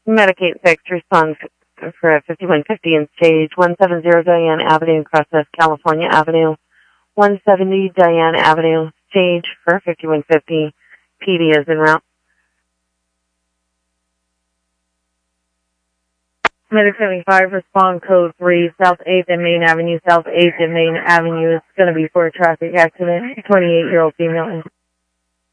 Medicaid 6 responds for 5150 in stage 170 Diane Avenue, Crescent, California Avenue, 170 Diane Avenue, stage for 5150. PD is en route. Medic 75, respond code 3, South 8th and Main Avenue, South 8th and Main Avenue. It's going to be for a traffic accident. 28-year-old female.